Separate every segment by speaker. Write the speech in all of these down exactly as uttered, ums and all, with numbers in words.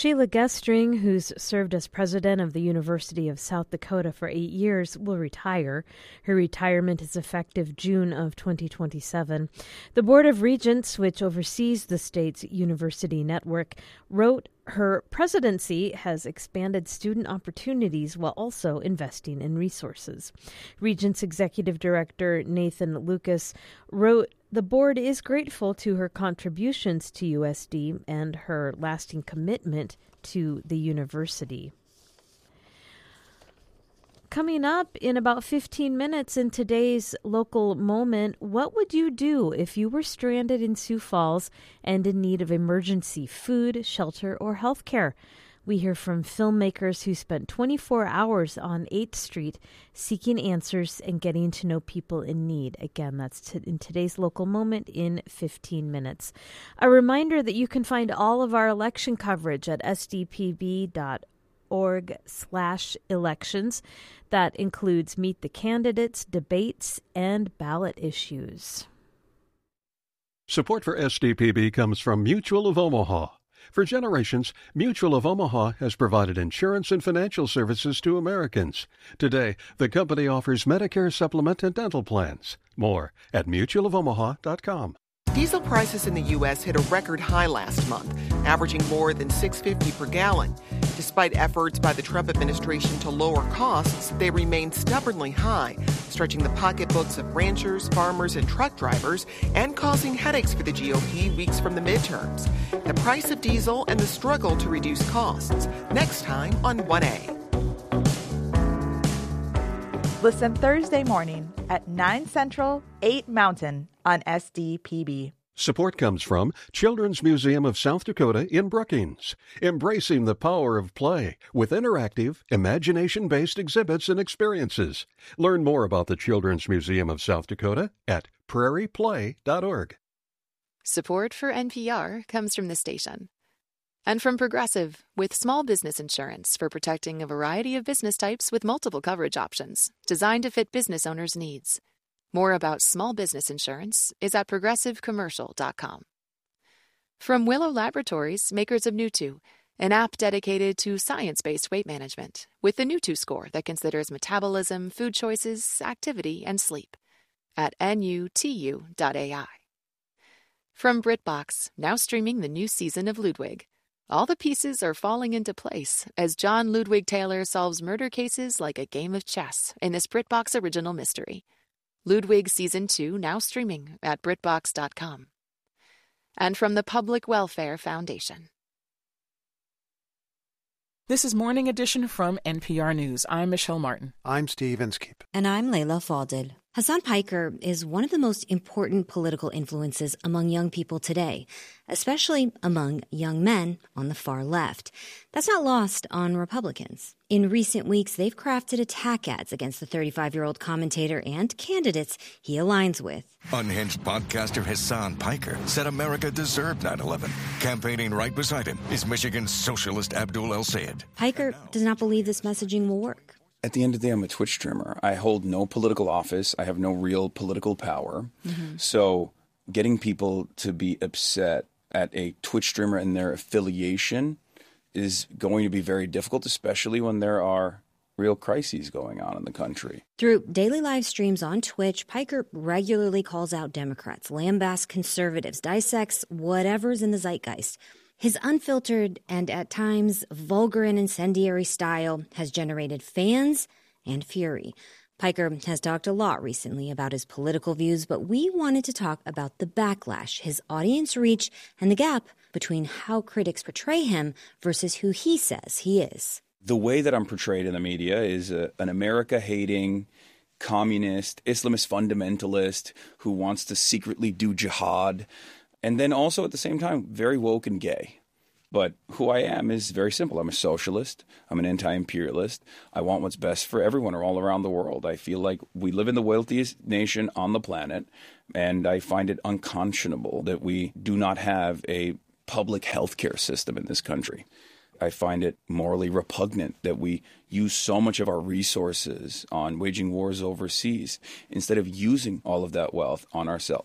Speaker 1: Sheila Gestring, who's served as president of the University of South Dakota for eight years, will retire. Her retirement is effective June of twenty twenty-seven. The Board of Regents, which oversees the state's university network, wrote her presidency has expanded student opportunities while also investing in resources. Regents Executive Director Nathan Lucas wrote, "The board is grateful to her contributions to U S D and her lasting commitment to the university." Coming up in about fifteen minutes in today's local moment, what would you do if you were stranded in Sioux Falls and in need of emergency food, shelter, or health care? We hear from filmmakers who spent twenty-four hours on eighth Street seeking answers and getting to know people in need. Again, that's t- in today's local moment in fifteen minutes. A reminder that you can find all of our election coverage at s d p b dot org slash elections. That includes Meet the Candidates, debates, and ballot issues.
Speaker 2: Support for S D P B comes from Mutual of Omaha. For generations, Mutual of Omaha has provided insurance and financial services to Americans. Today, the company offers Medicare supplement and dental plans. More at mutual of omaha dot com.
Speaker 3: Diesel prices in the U S hit a record high last month, averaging more than six dollars and fifty cents per gallon. Despite efforts by the Trump administration to lower costs, they remain stubbornly high, stretching the pocketbooks of ranchers, farmers, and truck drivers, and causing headaches for the G O P weeks from the midterms. The price of diesel and the struggle to reduce costs. Next time on one A.
Speaker 4: Listen Thursday morning at nine Central, eight Mountain on S D P B.
Speaker 2: Support comes from Children's Museum of South Dakota in Brookings, embracing the power of play with interactive, imagination-based exhibits and experiences. Learn more about the Children's Museum of South Dakota at prairie play dot org.
Speaker 5: Support for N P R comes from the station. And from Progressive, with small business insurance for protecting a variety of business types with multiple coverage options, designed to fit business owners' needs. More about small business insurance is at progressive commercial dot com. From Willow Laboratories, makers of Nutu, an app dedicated to science-based weight management, with the Nutu score that considers metabolism, food choices, activity, and sleep, at nutu dot a i. From BritBox, now streaming the new season of Ludwig. All the pieces are falling into place as John Ludwig Taylor solves murder cases like a game of chess in this BritBox original mystery. Ludwig Season two now streaming at brit box dot com. And from the Public Welfare Foundation.
Speaker 6: This is Morning Edition from N P R News. I'm Michelle Martin.
Speaker 7: I'm Steve Inskeep.
Speaker 8: And I'm Layla Faldil. Hassan Piker is one of the most important political influences among young people today, especially among young men on the far left. That's not lost on Republicans. In recent weeks, they've crafted attack ads against the thirty-five-year-old commentator and candidates he aligns with.
Speaker 9: Unhinged podcaster Hassan Piker said America deserved nine eleven. Campaigning right beside him is Michigan's socialist Abdul El-Sayed.
Speaker 8: Piker does not believe this messaging will work.
Speaker 10: At the end of the day, I'm a Twitch streamer. I hold no political office. I have no real political power. Mm-hmm. So getting people to be upset at a Twitch streamer and their affiliation is going to be very difficult, especially when there are real crises going on in the country.
Speaker 8: Through daily live streams on Twitch, Piker regularly calls out Democrats, lambasts conservatives, dissects whatever's in the zeitgeist. His unfiltered and at times vulgar and incendiary style has generated fans and fury. Piker has talked a lot recently about his political views, but we wanted to talk about the backlash, his audience reach, and the gap between how critics portray him versus who he says he is.
Speaker 10: The way that I'm portrayed in the media is a, an America-hating, communist, Islamist fundamentalist who wants to secretly do jihad, and then also at the same time very woke and gay. But who I am is very simple. I'm a socialist. I'm an anti-imperialist. I want what's best for everyone all around the world. I feel like we live in the wealthiest nation on the planet, and I find it unconscionable that we do not have a public health care system in this country. I find it morally repugnant that we use so much of our resources on waging wars overseas instead of using all of that wealth on ourselves.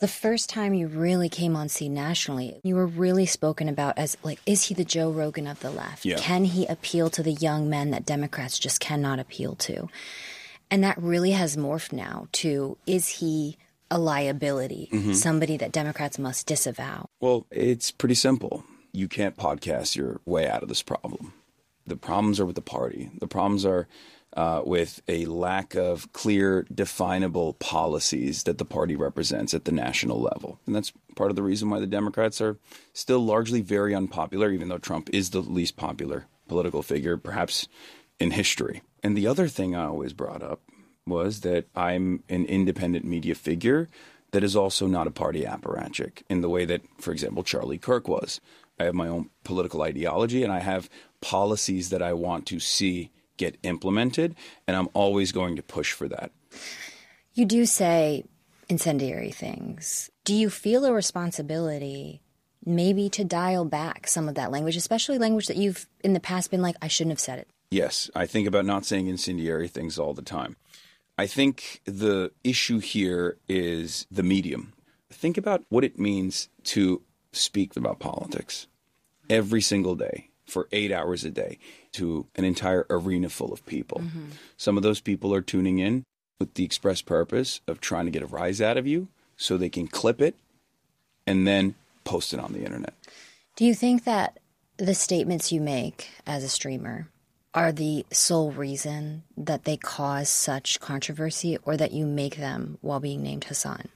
Speaker 8: The first time you really came on scene nationally, you were really spoken about as, like, is he the Joe Rogan of the left?
Speaker 10: Yeah.
Speaker 8: Can he appeal to the young men that Democrats just cannot appeal to? And that really has morphed now to, is he a liability, mm-hmm. somebody that Democrats must disavow?
Speaker 10: Well, it's pretty simple. You can't podcast your way out of this problem. The problems are with the party. The problems are uh, with a lack of clear, definable policies that the party represents at the national level. And that's part of the reason why the Democrats are still largely very unpopular, even though Trump is the least popular political figure, perhaps in history. And the other thing I always brought up was that I'm an independent media figure that is also not a party apparatchik in the way that, for example, Charlie Kirk was. I have my own political ideology, and I have policies that I want to see get implemented, and I'm always going to push for that.
Speaker 8: You do say incendiary things. Do you feel a responsibility maybe to dial back some of that language, especially language that you've in the past been like, I shouldn't have said it?
Speaker 10: Yes, I think about not saying incendiary things all the time. I think the issue here is the medium. Think about what it means to speak about politics every single day for eight hours a day to an entire arena full of people. Mm-hmm. Some of those people are tuning in with the express purpose of trying to get a rise out of you so they can clip it and then post it on the internet.
Speaker 8: Do you think that the statements you make as a streamer are the sole reason that they cause such controversy, or that you make them while being named Hassan?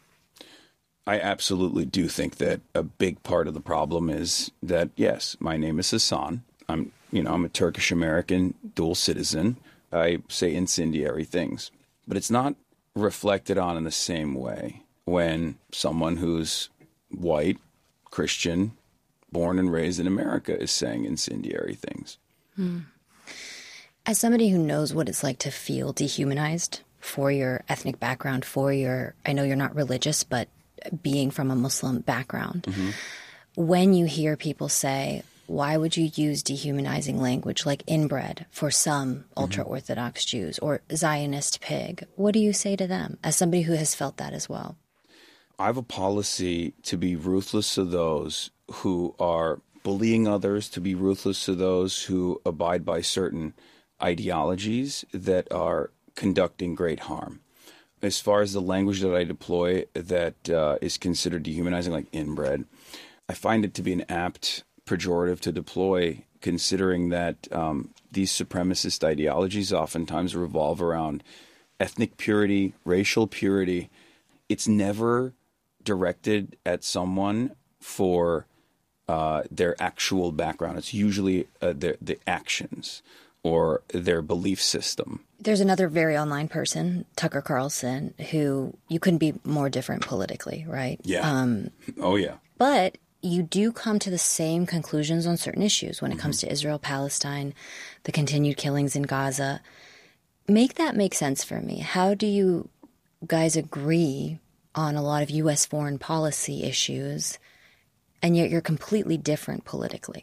Speaker 10: I absolutely do think that a big part of the problem is that, yes, my name is Hassan. I'm, you know, I'm a Turkish American dual citizen. I say incendiary things, but it's not reflected on in the same way when someone who's white, Christian, born and raised in America is saying incendiary things.
Speaker 8: Hmm. As somebody who knows what it's like to feel dehumanized for your ethnic background, for your, I know you're not religious, but being from a Muslim background, mm-hmm. when you hear people say, why would you use dehumanizing language like inbred for some ultra-Orthodox mm-hmm. Jews, or Zionist pig? What do you say to them as somebody who has felt that as well?
Speaker 10: I have a policy to be ruthless to those who are bullying others, to be ruthless to those who abide by certain ideologies that are conducting great harm. As far as the language that I deploy that uh, is considered dehumanizing, like inbred, I find it to be an apt pejorative to deploy, considering that um, these supremacist ideologies oftentimes revolve around ethnic purity, racial purity. It's never directed at someone for uh, their actual background. It's usually uh, their, the actions or their belief system.
Speaker 8: There's another very online person, Tucker Carlson, who you couldn't be more different politically, right?
Speaker 10: Yeah.
Speaker 8: Um,
Speaker 10: oh, yeah.
Speaker 8: But you do come to the same conclusions on certain issues when it mm-hmm. comes to Israel, Palestine, the continued killings in Gaza. Make that make sense for me. How do you guys agree on a lot of U S foreign policy issues, and yet you're completely different politically?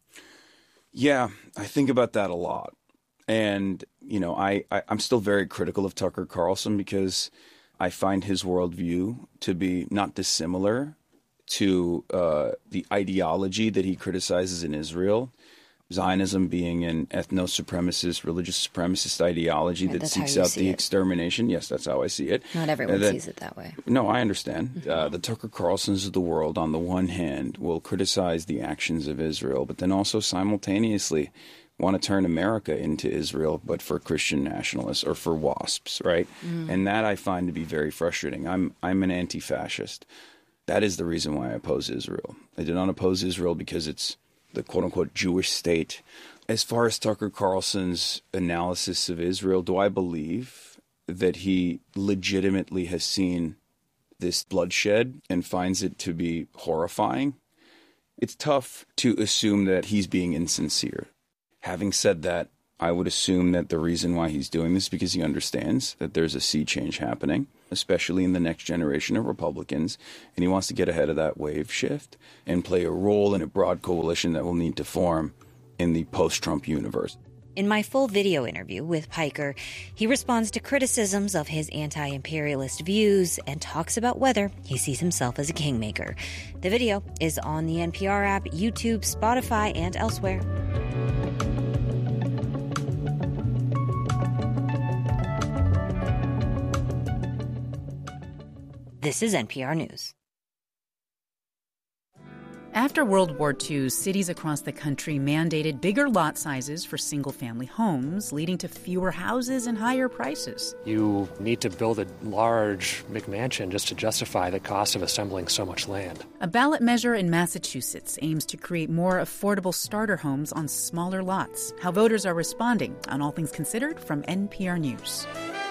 Speaker 10: Yeah, I think about that a lot. And, you know, I, I, I'm still very critical of Tucker Carlson because I find his worldview to be not dissimilar to uh, the ideology that he criticizes in Israel. Zionism being an ethno-supremacist, religious supremacist ideology
Speaker 8: right,
Speaker 10: that seeks out the it. extermination. Yes, that's how I see it.
Speaker 8: Not everyone
Speaker 10: that,
Speaker 8: sees it that way.
Speaker 10: No, I understand. Mm-hmm. Uh, the Tucker Carlsons of the world, on the one hand, will criticize the actions of Israel, but then also simultaneously want to turn America into Israel, but for Christian nationalists or for WASPs, right? Mm. And that I find to be very frustrating. I'm I'm an anti-fascist. That is the reason why I oppose Israel. I do not oppose Israel because it's the quote-unquote Jewish state. As far as Tucker Carlson's analysis of Israel, do I believe that he legitimately has seen this bloodshed and finds it to be horrifying? It's tough to assume that he's being insincere. Having said that, I would assume that the reason why he's doing this is because he understands that there's a sea change happening, especially in the next generation of Republicans, and he wants to get ahead of that wave shift and play a role in a broad coalition that will need to form in the post-Trump universe.
Speaker 8: In my full video interview with Piker, he responds to criticisms of his anti-imperialist views and talks about whether he sees himself as a kingmaker. The video is on the N P R app, YouTube, Spotify, and elsewhere. This is N P R News.
Speaker 7: After World War Two, cities across the country mandated bigger lot sizes for single-family homes, leading to fewer houses and higher prices.
Speaker 11: You need to build a large McMansion just to justify the cost of assembling so much land.
Speaker 7: A ballot measure in Massachusetts aims to create more affordable starter homes on smaller lots. How voters are responding on All Things Considered from N P R News.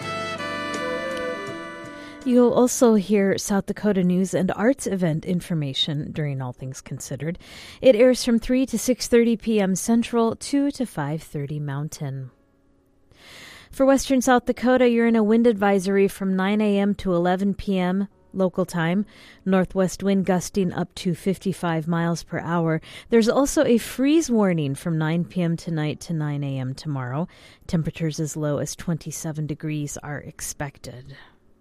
Speaker 1: You'll also hear South Dakota news and arts event information during All Things Considered. It airs from three to six thirty p.m. Central, two to five thirty Mountain. For western South Dakota, you're in a wind advisory from nine a.m. to eleven p.m. local time. Northwest wind gusting up to fifty-five miles per hour. There's also a freeze warning from nine p.m. tonight to nine a.m. tomorrow. Temperatures as low as twenty-seven degrees are expected.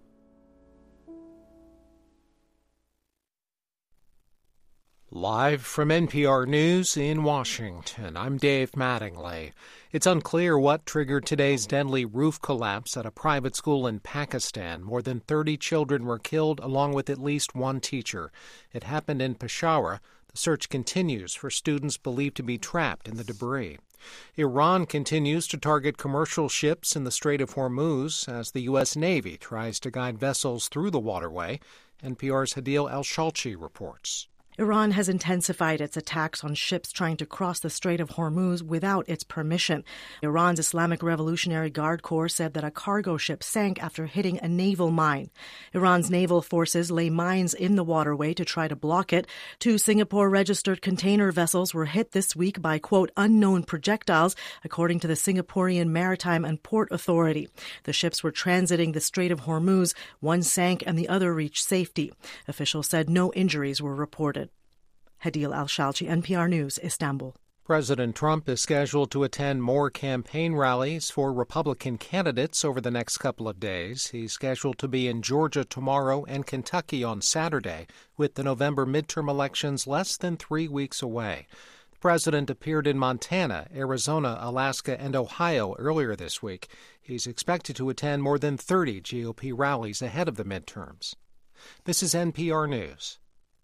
Speaker 12: Live from N P R News in Washington, I'm Dave Mattingly. It's unclear what triggered today's deadly roof collapse at a private school in Pakistan. More than thirty children were killed, along with at least one teacher. It happened in Peshawar. The search continues for students believed to be trapped in the debris. Iran continues to target commercial ships in the Strait of Hormuz as the U S. Navy tries to guide vessels through the waterway. N P R's Hadil El-Shalchi reports.
Speaker 13: Iran has intensified its attacks on ships trying to cross the Strait of Hormuz without its permission. Iran's Islamic Revolutionary Guard Corps said that a cargo ship sank after hitting a naval mine. Iran's naval forces lay mines in the waterway to try to block it. Two Singapore-registered container vessels were hit this week by, quote, unknown projectiles, according to the Singaporean Maritime and Port Authority. The ships were transiting the Strait of Hormuz. One sank and the other reached safety. Officials said no injuries were reported. Hadil Al-Shalchi, N P R News, Istanbul.
Speaker 12: President Trump is scheduled to attend more campaign rallies for Republican candidates over the next couple of days. He's scheduled to be in Georgia tomorrow and Kentucky on Saturday, with the November midterm elections less than three weeks away. The president appeared in Montana, Arizona, Alaska, and Ohio earlier this week. He's expected to attend more than thirty G O P rallies ahead of the midterms. This is N P R News.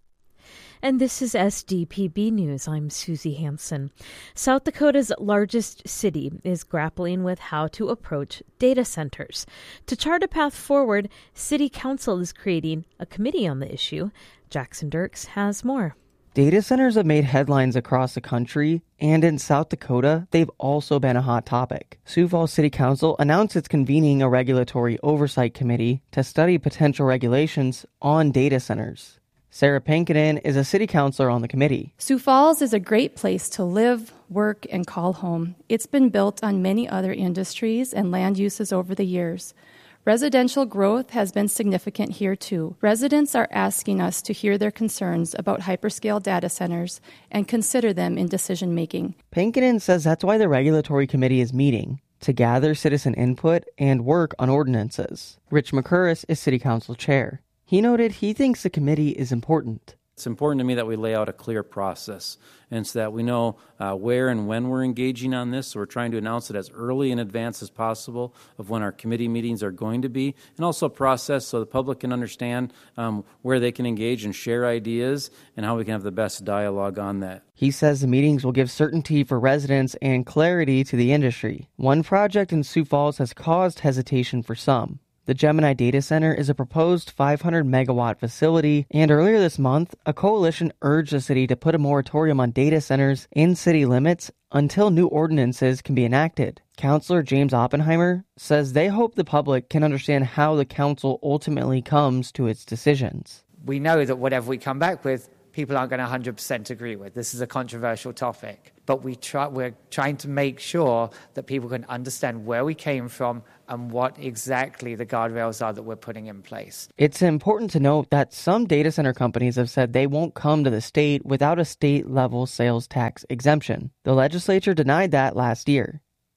Speaker 1: And this is S D P B News. I'm Susie Hansen. South Dakota's largest city is grappling with how to approach data centers. To chart a path forward, City Council is creating a committee on the issue. Jackson Dirks has more.
Speaker 14: Data centers have made headlines across the country, and in South Dakota, they've also been a hot topic. Sioux Falls City Council announced it's convening a regulatory oversight committee to study potential regulations on data centers. Sarah Pankinen is a city councilor on the committee.
Speaker 15: Sioux Falls is a great place to live, work, and call home. It's been built on many other industries and land uses over the years. Residential growth has been significant here, too. Residents are asking us to hear their concerns about hyperscale data centers and consider them in decision-making.
Speaker 14: Pankinen says that's why the regulatory committee is meeting, to gather citizen input and work on ordinances. Rich McCurris is city council chair. He noted he thinks the committee is important.
Speaker 16: It's important to me that we lay out a clear process and so that we know uh, where and when we're engaging on this. So we're trying to announce it as early in advance as possible of when our committee meetings are going to be, and also a process so the public can understand um, where they can engage and share ideas and how we can have the best dialogue on that.
Speaker 14: He says the meetings will give certainty for residents and clarity to the industry. One project in Sioux Falls has caused hesitation for some. The Gemini Data Center is a proposed five hundred megawatt facility, and earlier this month, a coalition urged the city to put a moratorium on data centers in city limits until new ordinances can be enacted. Councilor James Oppenheimer says they hope the public can understand how the council ultimately comes to its decisions.
Speaker 17: We know that whatever we come back with, people aren't going to one hundred percent agree with. This is a controversial topic. But we try, we're trying to make sure that people can understand where we came from and what exactly the guardrails are that we're putting in place.
Speaker 14: It's important to note that some data center companies have said they won't come to the state without a state-level sales tax exemption. The legislature denied that last year.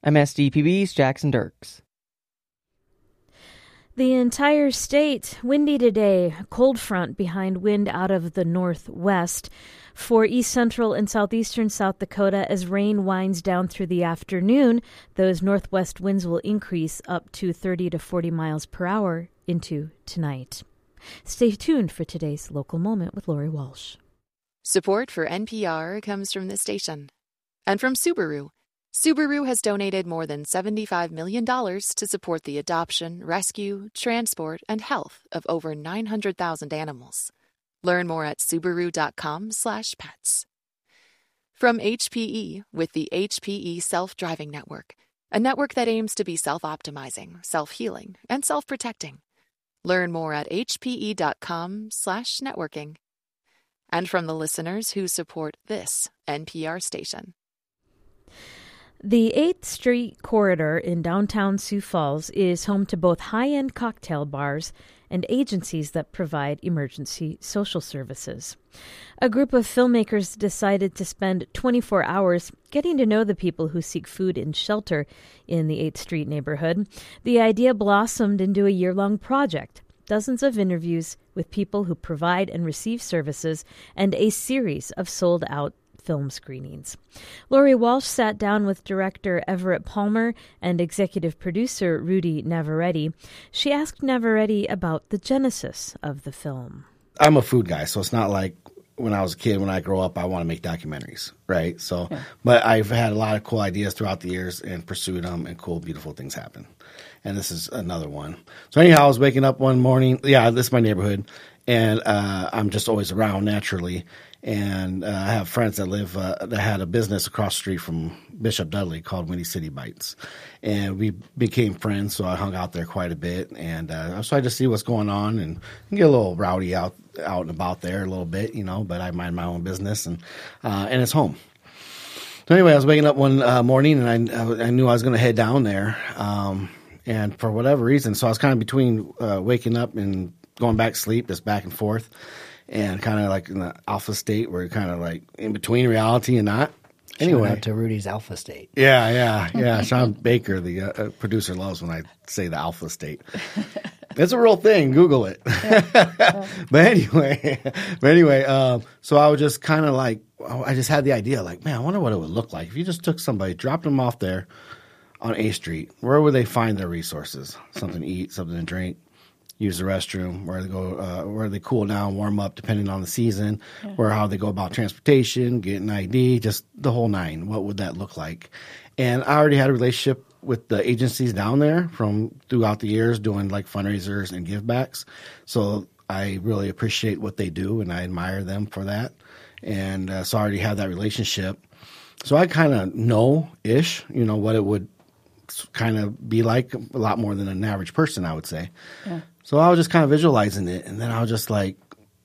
Speaker 14: I'm S D P B's Jackson Dirks.
Speaker 1: The entire state windy today, cold front behind wind out of the northwest for east central and southeastern South Dakota as rain winds down through the afternoon. Those northwest winds will increase up to thirty to forty miles per hour into tonight. Stay tuned for today's Local Moment with Lori Walsh.
Speaker 5: Support for N P R comes from this station and from Subaru. Subaru has donated more than seventy-five million dollars to support the adoption, rescue, transport, and health of over nine hundred thousand animals. Learn more at Subaru.com slash pets. From H P E with the H P E Self-Driving Network, a network that aims to be self-optimizing, self-healing, and self-protecting. Learn more at hpe.com slash networking. And from the listeners who support this N P R station.
Speaker 1: The eighth Street corridor in downtown Sioux Falls is home to both high-end cocktail bars and agencies that provide emergency social services. A group of filmmakers decided to spend twenty-four hours getting to know the people who seek food and shelter in the eighth Street neighborhood. The idea blossomed into a year-long project, dozens of interviews with people who provide and receive services, and a series of sold-out film screenings. Lori Walsh sat down with director Everett Palmer and executive producer Rudy Navarrete. She asked Navarrete about the genesis of the film.
Speaker 18: I'm a food guy, so it's not like when I was a kid, when I grow up, I want to make documentaries, right? So, yeah. But I've had a lot of cool ideas throughout the years and pursued them, and cool, beautiful things happen. And this is another one. So anyhow, I was waking up one morning. Yeah, this is my neighborhood, and uh, I'm just always around naturally. And uh, I have friends that live uh, that had a business across the street from Bishop Dudley called Windy City Bites, and we became friends. So I hung out there quite a bit, and uh, so I just see what's going on and get a little rowdy out out and about there a little bit, you know. But I mind my own business, and uh, and it's home. So anyway, I was waking up one uh, morning, and I I knew I was going to head down there, um, and for whatever reason, so I was kind of between uh, waking up and going back to sleep, just back and forth. And kind of like in the alpha state where you're kind of like in between reality and not. Anyway.
Speaker 19: Shout out to Rudy's alpha state.
Speaker 18: Yeah, yeah, yeah. Sean Baker, the uh, producer, loves when I say the alpha state. It's a real thing. Google it. Yeah. Yeah. But anyway, but anyway, uh, so I was just kind of like, I just had the idea like, man, I wonder what it would look like if you just took somebody, dropped them off there on eighth Street. Where would they find their resources? Something to eat, something to drink. Use the restroom, where they go, uh, where they cool down, warm up, depending on the season, yeah. Where how they go about transportation, getting I D, just the whole nine. What would that look like? And I already had a relationship with the agencies down there from throughout the years, doing like fundraisers and givebacks. So I really appreciate what they do, and I admire them for that. And uh, so I already have that relationship. So I kind of know-ish, you know, what it would kind of be like, a lot more than an average person, I would say. Yeah. So I was just kind of visualizing it, and then I was just like,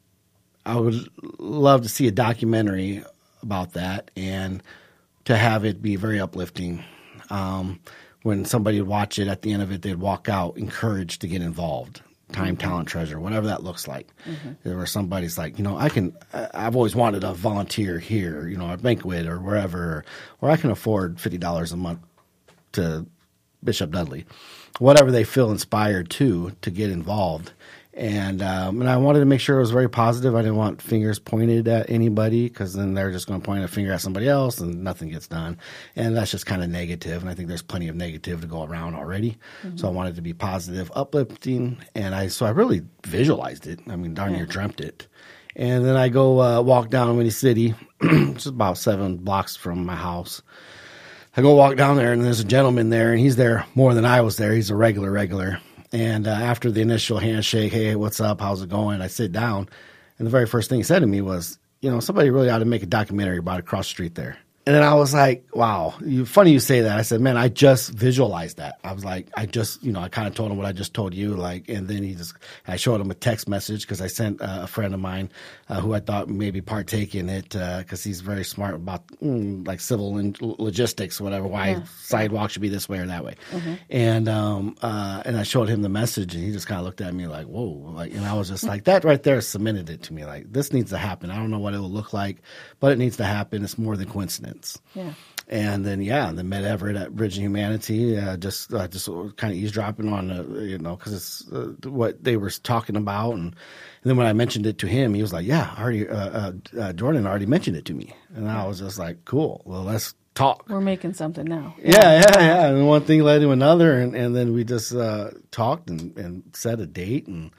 Speaker 18: I would love to see a documentary about that and to have it be very uplifting. Um, when somebody would watch it, at the end of it, they'd walk out encouraged to get involved. Time, mm-hmm. talent, treasure, whatever that looks like. Mm-hmm. Where somebody's like, you know, I can, I've always wanted to volunteer here, you know, at Banquet or wherever, or I can afford fifty dollars a month to Bishop Dudley. Whatever they feel inspired to, to get involved. And um, and I wanted to make sure it was very positive. I didn't want fingers pointed at anybody, because then they're just going to point a finger at somebody else and nothing gets done. And that's just kind of negative. And I think there's plenty of negative to go around already. Mm-hmm. So I wanted to be positive, uplifting. And I so I really visualized it. I mean, darn near dreamt it. And then I go uh, walk down Windy City, which is about seven blocks from my house. I go walk down there, and there's a gentleman there, and he's there more than I was there. He's a regular, regular. And uh, after the initial handshake, hey, what's up? How's it going? I sit down, and the very first thing he said to me was, you know, somebody really ought to make a documentary about across the street there. And then I was like, wow, you, funny you say that. I said, man, I just visualized that. I was like, I just, you know, I kind of told him what I just told you. Like, and then he just, I showed him a text message because I sent uh, a friend of mine uh, who I thought maybe partake in it because uh, he's very smart about mm, like civil and logistics, whatever, why yeah. sidewalk should be this way or that way. Mm-hmm. And um, uh, and I showed him the message, and he just kind of looked at me like, whoa. Like, and I was just like, that right there cemented it to me. Like, this needs to happen. I don't know what it will look like, but it needs to happen. It's more than coincidence.
Speaker 19: moments.
Speaker 13: Yeah.
Speaker 19: And then, yeah, then met Everett at Bridge of Humanity, uh, just uh, just kind of eavesdropping on, uh, you know, because it's uh, what they were talking about. And, and then when I mentioned it to him, he was like, yeah, I already, uh, uh, uh, Jordan already mentioned it to me. And I was just like, cool, well, let's talk.
Speaker 13: We're making something now.
Speaker 19: Yeah, yeah, yeah. And one thing led to another. And, and then we just uh, talked and, and set a date. And,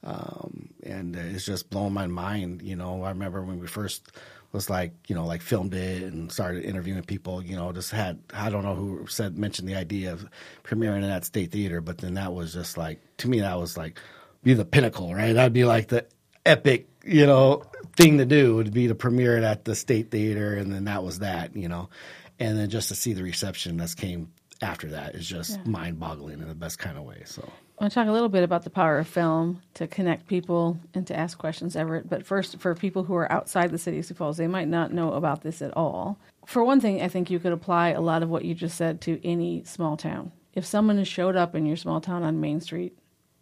Speaker 19: um, and it's just blown my mind. You know, I remember when we first was like, you know, like filmed it and started interviewing people, you know, just had, I don't know who said, mentioned the idea of premiering at State Theater, but then that was just like, to me, that was like, be the pinnacle, right? That'd be like the epic, you know, thing to do would be to premiere it at the State Theater. And then that was that, you know, and then just to see the reception that came after that is just yeah. mind boggling in the best kind of way. So
Speaker 13: I want to talk a little bit about the power of film to connect people and to ask questions, Everett. But first, for people who are outside the city of Sioux Falls, they might not know about this at all. For one thing, I think you could apply a lot of what you just said to any small town. If someone has showed up in your small town on Main Street,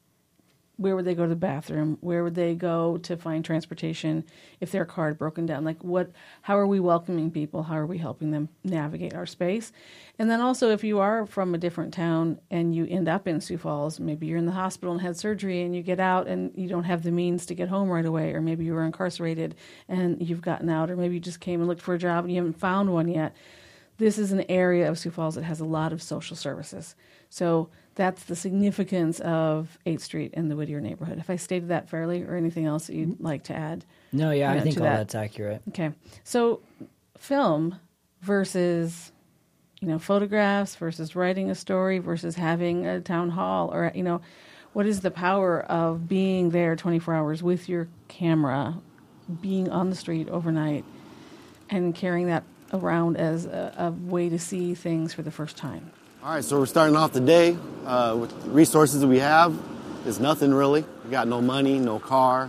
Speaker 13: where would they go to the bathroom? Where would they go to find transportation if their car had broken down? Like, what? How are we welcoming people? How are we helping them navigate our space? And then also, if you are from a different town and you end up in Sioux Falls, maybe you're in the hospital and had surgery and you get out and you don't have the means to get home right away, or maybe you were incarcerated and you've gotten out, or maybe you just came and looked for a job and you haven't found one yet. This is an area of Sioux Falls that has a lot of social services. So that's the significance of eighth Street and the Whittier neighborhood. If I stated that fairly, or anything else that you'd like to add?
Speaker 20: No, yeah,
Speaker 13: you know,
Speaker 20: I think all
Speaker 13: that.
Speaker 20: that's accurate.
Speaker 13: Okay. So film versus, you know, photographs versus writing a story versus having a town hall, or, you know, what is the power of being there twenty-four hours with your camera, being on the street overnight, and carrying that around as a, a way to see things for the first time?
Speaker 21: All right, so we're starting off the day uh, with the resources that we have. There's nothing really. We got no money, no car,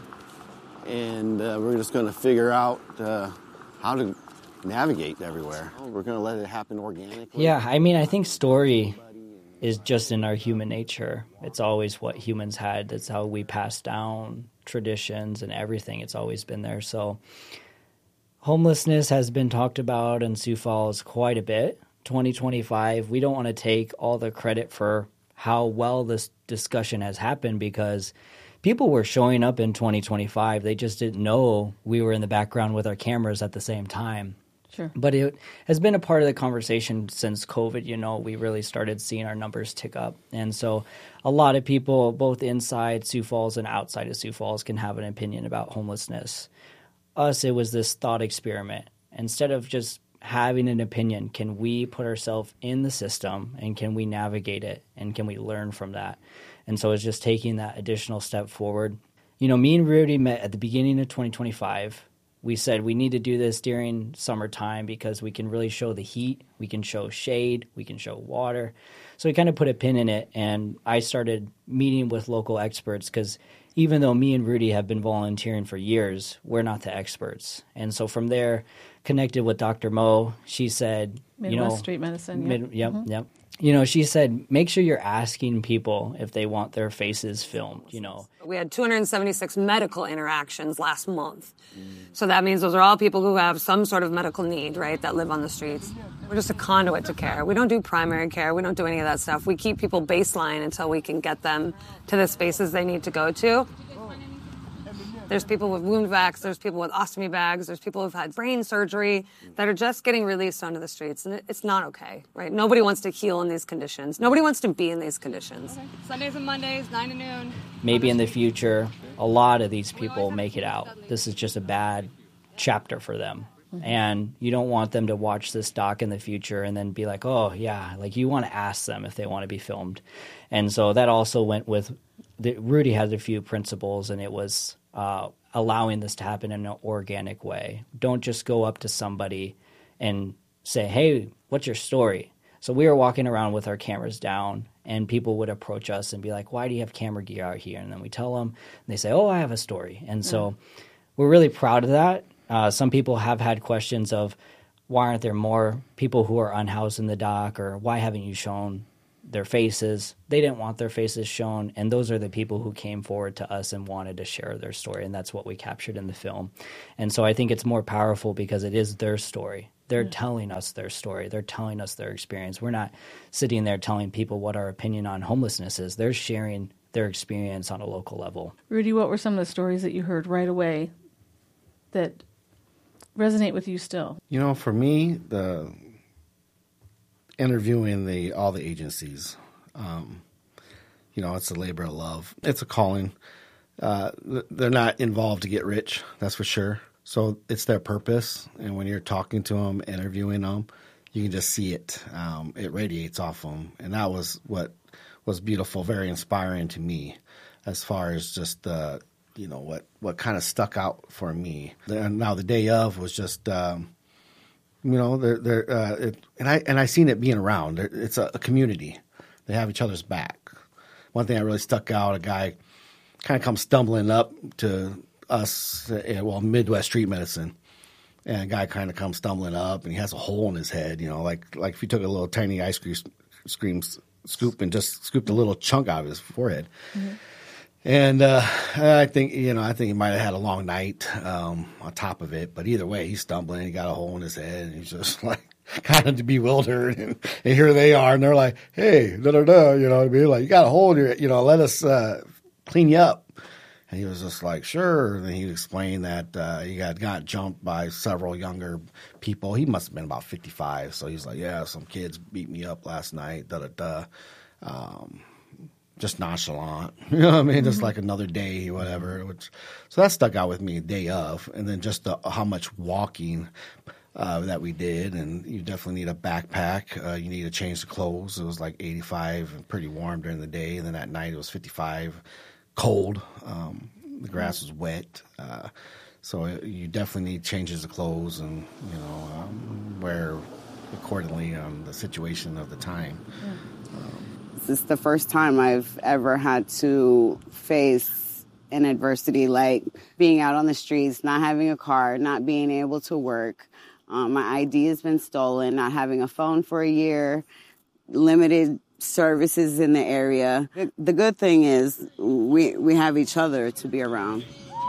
Speaker 21: and uh, we're just going to figure out uh, how to navigate everywhere. We're going to let it happen organically.
Speaker 20: Yeah, I mean, I think story is just in our human nature. It's always what humans had. That's how we pass down traditions and everything. It's always been there. So homelessness has been talked about in Sioux Falls quite a bit. twenty twenty-five, we don't want to take all the credit for how well this discussion has happened, because people were showing up in twenty twenty-five. They just didn't know we were in the background with our cameras at the same time.
Speaker 13: Sure.
Speaker 20: But it has been a part of the conversation since COVID. You know, we really started seeing our numbers tick up. And so a lot of people, both inside Sioux Falls and outside of Sioux Falls, can have an opinion about homelessness. Us, it was this thought experiment. Instead of just having an opinion, can we put ourselves in the system, and can we navigate it, and can we learn from that? And so it's just taking that additional step forward. You know, me and Rudy met at the beginning of twenty twenty-five. We said we need to do this during summertime because we can really show the heat, we can show shade, we can show water. So we kind of put a pin in it, and I started meeting with local experts, because even though me and Rudy have been volunteering for years, we're not the experts. And so from there, connected with Doctor Mo, she said,
Speaker 13: Midwest
Speaker 20: you know,
Speaker 13: Street Medicine. Yeah.
Speaker 20: Mid, yep,
Speaker 13: Mm-hmm.
Speaker 20: yep. You know, she said, make sure you're asking people if they want their faces filmed, you know.
Speaker 22: We had two hundred seventy-six medical interactions last month. Mm. So that means those are all people who have some sort of medical need, right, that live on the streets. We're just a conduit to care. We don't do primary care. We don't do any of that stuff. We keep people baseline until we can get them to the spaces they need to go to. There's people with wound vacs, there's people with ostomy bags, there's people who've had brain surgery that are just getting released onto the streets, and it's not okay, right? Nobody wants to heal in these conditions. Nobody wants to be in these conditions.
Speaker 23: Okay. Sundays and Mondays, nine to noon.
Speaker 20: Maybe in the future, a lot of these people make it out. This is just a bad chapter for them. Mm-hmm. And you don't want them to watch this doc in the future and then be like, oh, yeah, like you want to ask them if they want to be filmed. And so that also went with, the, Rudy had a few principles, and it was uh, allowing this to happen in an organic way. Don't just go up to somebody and say, hey, what's your story? So we were walking around with our cameras down, and people would approach us and be like, why do you have camera gear out here? And then we tell them, and they say, oh, I have a story. And so mm. we're really proud of that. Uh, some people have had questions of, why aren't there more people who are unhoused in the dock, or why haven't you shown their faces? They didn't want their faces shown, and those are the people who came forward to us and wanted to share their story, and that's what we captured in the film. And so I think it's more powerful because it is their story. They're telling us their story. They're telling us their experience. We're not sitting there telling people what our opinion on homelessness is. They're sharing their experience on a local level.
Speaker 2: Rudy, what were some of the stories that you heard right away that resonate with you still?
Speaker 19: You know, for me, the interviewing the all the agencies, um, you know, it's a labor of love. It's a calling. Uh, they're not involved to get rich, that's for sure. So it's their purpose. And when you're talking to them, interviewing them, you can just see it. Um, it radiates off them. And that was what was beautiful, very inspiring to me as far as just the, you know, what, what kind of stuck out for me. And now the day of was just, um, you know, they're, they're, uh, it, and I and I seen it being around. It's a, a community. They have each other's back. One thing that really stuck out, a guy kind of comes stumbling up to us, uh, well, Midwest Street Medicine, and a guy kind of comes stumbling up, and he has a hole in his head, you know, like like if you took a little tiny ice cream, cream scoop and just scooped a little chunk out of his forehead. Mm-hmm. And uh, I think, you know, I think he might have had a long night um, on top of it, but either way, he's stumbling, he got a hole in his head, and he's just like kind of bewildered, and, and here they are, and they're like, hey, da da da, you know what I mean? Like, you got a hole in your, you know, let us uh, clean you up. And he was just like, sure. And he explained that uh, he had got jumped by several younger people. He must have been about fifty-five. So he's like, yeah, some kids beat me up last night, da da da. Um, just nonchalant. You know what I mean? Mm-hmm. Just like another day, whatever. Which, so that stuck out with me, day of. And then just the, how much walking uh, that we did. And you definitely need a backpack. Uh, you need to change the clothes. It was like eighty-five and pretty warm during the day. And then at night it was fifty-five. Cold. Um, the grass was wet. Uh, so it, you definitely need changes of clothes and, you know, um, wear accordingly on the situation of the time.
Speaker 2: Yeah.
Speaker 3: Um, this is the first time I've ever had to face an adversity like being out on the streets, not having a car, not being able to work. Um, my I D has been stolen, not having a phone for a year, limited services in the area. The good thing is we we have each other to be around.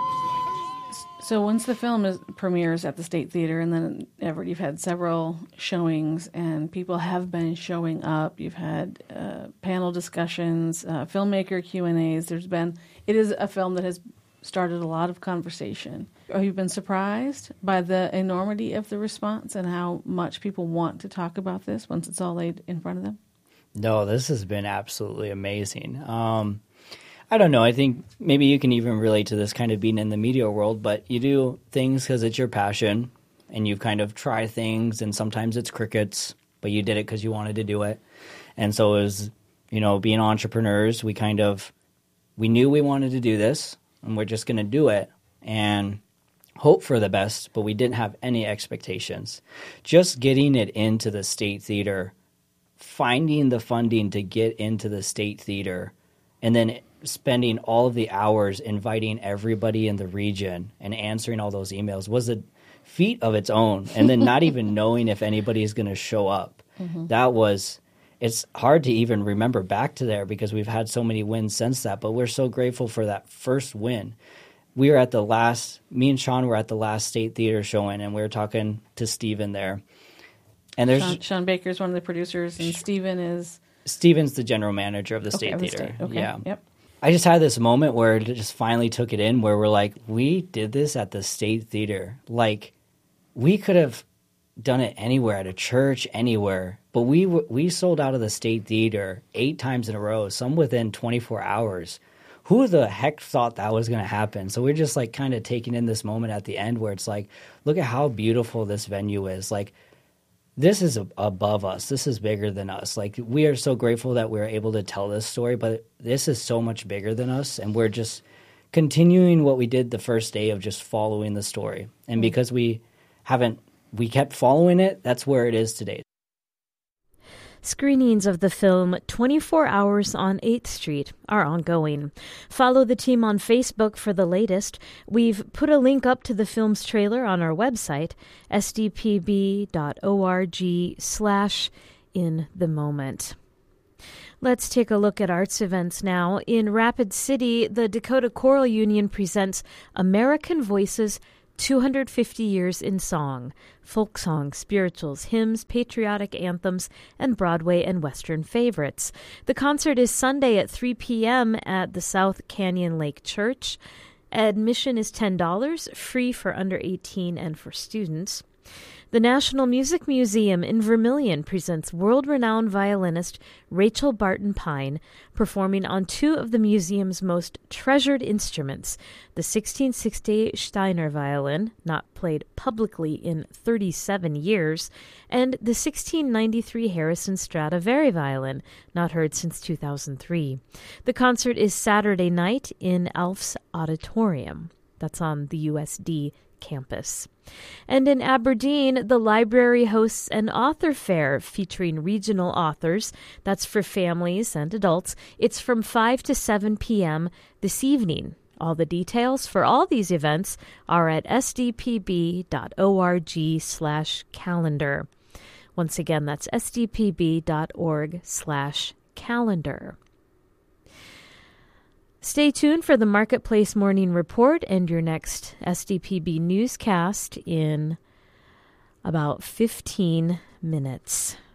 Speaker 2: So once the film is, premieres at the State Theater, and then Everett, you've had several showings, and people have been showing up. You've had uh, panel discussions, uh, filmmaker Q and A's. There's been, it is a film that has started a lot of conversation. Have you been surprised by the enormity of the response and how much people want to talk about this once it's all laid in front of them?
Speaker 20: No, this has been absolutely amazing. Um, I don't know. I think maybe you can even relate to this kind of being in the media world, but you do things because it's your passion, and you kind of try things, and sometimes it's crickets, but you did it because you wanted to do it. And so it was, you know, being entrepreneurs, we kind of, we knew we wanted to do this, and we're just going to do it and hope for the best, but we didn't have any expectations. Just getting it into the State Theater, finding the funding to get into the State Theater, and then spending all of the hours inviting everybody in the region and answering all those emails was a feat of its own. And then not even knowing if anybody is going to show up. Mm-hmm. That was, it's hard to even remember back to there because we've had so many wins since that, but we're so grateful for that first win. We were at the last, me and Sean were at the last State Theater showing, and we were talking to Steven there. And there's
Speaker 2: Sean, Sean Baker is one of the producers, and Steven is...
Speaker 20: Steven's the general manager of the
Speaker 2: okay,
Speaker 20: State
Speaker 2: of the
Speaker 20: Theater.
Speaker 2: State. Okay.
Speaker 20: Yeah.
Speaker 2: Yep.
Speaker 20: I just had this moment where it just finally took it in, where we're like, we did this at the State Theater. Like, we could have done it anywhere, at a church, anywhere. But we we sold out of the State Theater eight times in a row, some within twenty-four hours. Who the heck thought that was going to happen? So we're just like kind of taking in this moment at the end where it's like, look at how beautiful this venue is. Like, this is above us. This is bigger than us. Like, we are so grateful that we're able to tell this story, but this is so much bigger than us, and we're just continuing what we did the first day of just following the story. And mm-hmm. because we haven't, we kept following it, that's where it is today.
Speaker 1: Screenings of the film twenty-four hours on eighth street are ongoing. Follow the team on Facebook for the latest. We've put a link up to the film's trailer on our website, s d p b dot org slash in the moment. Let's take a look at arts events now. In Rapid City, the Dakota Choral Union presents American Voices two hundred fifty Years in Song, folk songs, spirituals, hymns, patriotic anthems, and Broadway and Western favorites. The concert is Sunday at three p.m. at the South Canyon Lake Church. Admission is ten dollars, free for under eighteen and for students. The National Music Museum in Vermilion presents world-renowned violinist Rachel Barton Pine performing on two of the museum's most treasured instruments, the sixteen sixty-eight Steiner violin, not played publicly in thirty-seven years, and the sixteen ninety-three Harrison Stradivari violin, not heard since two thousand three. The concert is Saturday night in Alf's Auditorium. That's on the U S D campus. And in Aberdeen, the library hosts an author fair featuring regional authors. That's for families and adults. It's from five to seven p.m. this evening. All the details for all these events are at sdpb.org slash calendar. Once again, that's sdpb.org slash calendar. Stay tuned for the Marketplace Morning Report and your next S D P B newscast in about fifteen minutes.